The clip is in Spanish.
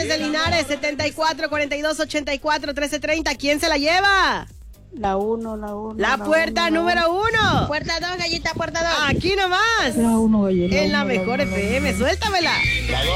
desde Linares, 74-42-84-1330. ¿Quién se la lleva? La 1. La puerta número 1. Puerta 2, gallita, puerta 2. Aquí nomás. La 1, gallina. En la mejor FM. Suéltamela.